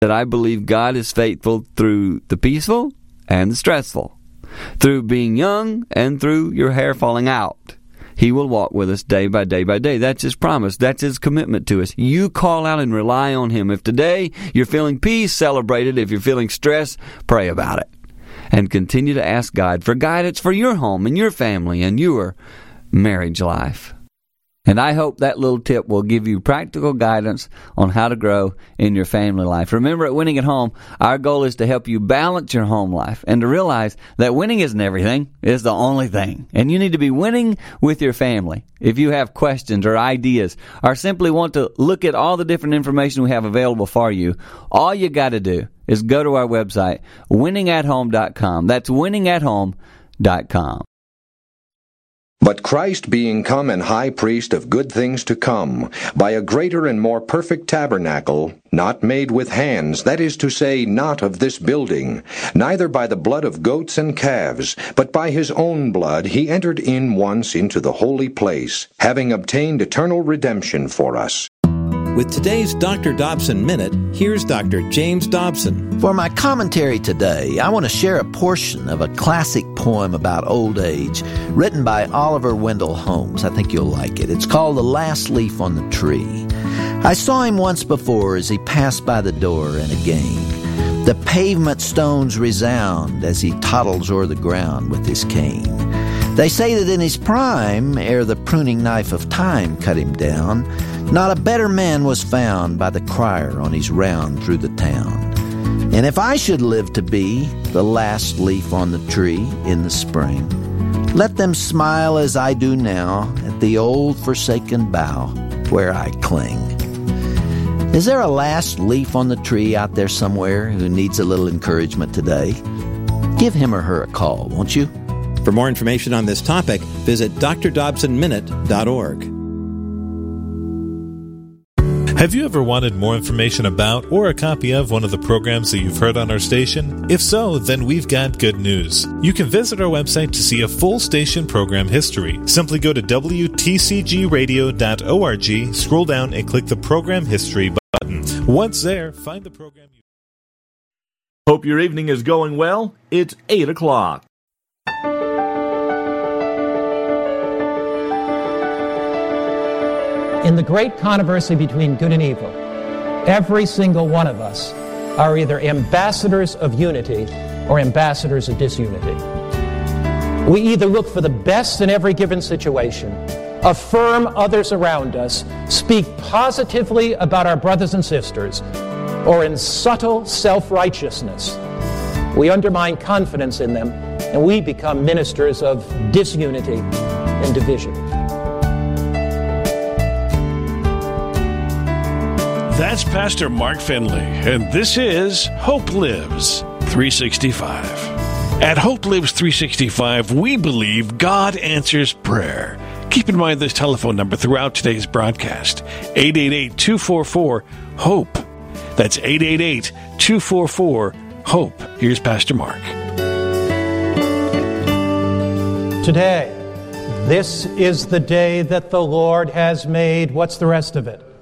that I believe God is faithful through the peaceful and the stressful, through being young and through your hair falling out. He will walk with us day by day by day. That's His promise. That's His commitment to us. You call out and rely on Him. If today you're feeling peace, celebrate it. If you're feeling stress, pray about it. And continue to ask God for guidance for your home and your family and your marriage life. And I hope that little tip will give you practical guidance on how to grow in your family life. Remember, at Winning at Home, our goal is to help you balance your home life and to realize that winning isn't everything, it's the only thing. And you need to be winning with your family. If you have questions or ideas or simply want to look at all the different information we have available for you, all you got to do is go to our website, winningathome.com. That's winningathome.com. But Christ being come and high priest of good things to come, by a greater and more perfect tabernacle, not made with hands, that is to say, not of this building, neither by the blood of goats and calves, but by his own blood he entered in once into the holy place, having obtained eternal redemption for us. With today's Dr. Dobson Minute, here's Dr. James Dobson. For my commentary today, I want to share a portion of a classic poem about old age written by Oliver Wendell Holmes. I think you'll like it. It's called The Last Leaf on the Tree. I saw him once before as he passed by the door in a game. The pavement stones resound as he toddles o'er the ground with his cane. They say that in his prime, ere the pruning knife of time cut him down, not a better man was found by the crier on his round through the town. And if I should live to be the last leaf on the tree in the spring, let them smile as I do now at the old forsaken bough where I cling. Is there a last leaf on the tree out there somewhere who needs a little encouragement today? Give him or her a call, won't you? For more information on this topic, visit drdobsonminute.org. Have you ever wanted more information about or a copy of one of the programs that you've heard on our station? If so, then we've got good news. You can visit our website to see a full station program history. Simply go to wtcgradio.org, scroll down and click the Program History button. Once there, find the program you... Hope your evening is going well. It's 8 o'clock. In the great controversy between good and evil, every single one of us are either ambassadors of unity or ambassadors of disunity. We either look for the best in every given situation, affirm others around us, speak positively about our brothers and sisters, or in subtle self-righteousness, we undermine confidence in them and we become ministers of disunity and division. That's Pastor Mark Finley, and this is Hope Lives 365. At Hope Lives 365, we believe God answers prayer. Keep in mind this telephone number throughout today's broadcast, 888-244-HOPE. That's 888-244-HOPE. Here's Pastor Mark. Today, this is the day that the Lord has made. What's the rest of it?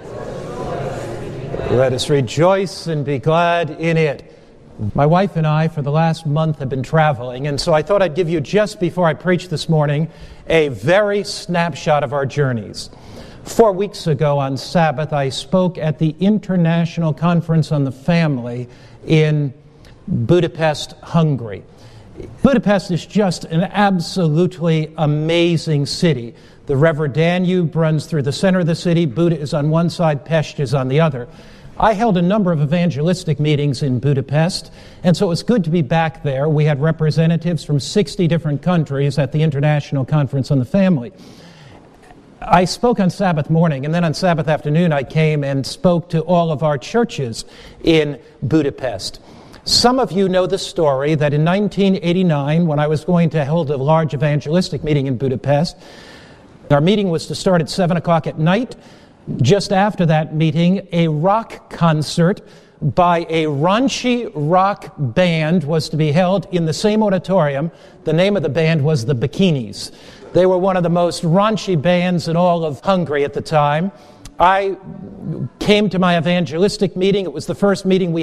Let us rejoice and be glad in it. My wife and I, for the last month, have been traveling, and so I thought I'd give you, just before I preach this morning, a very snapshot of our journeys. 4 weeks ago on Sabbath, I spoke at the International Conference on the Family in Budapest, Hungary. Budapest is just an absolutely amazing city. The River Danube runs through the center of the city. Buda is on one side, Pest is on the other. I held a number of evangelistic meetings in Budapest, and so it was good to be back there. We had representatives from 60 different countries at the International Conference on the Family. I spoke on Sabbath morning, and then on Sabbath afternoon I came and spoke to all of our churches in Budapest. Some of you know the story that in 1989, when I was going to hold a large evangelistic meeting in Budapest, our meeting was to start at 7 o'clock at night. Just after that meeting, a rock concert by a raunchy rock band was to be held in the same auditorium. The name of the band was the Bikinis. They were one of the most raunchy bands in all of Hungary at the time. I came to my evangelistic meeting. It was the first meeting we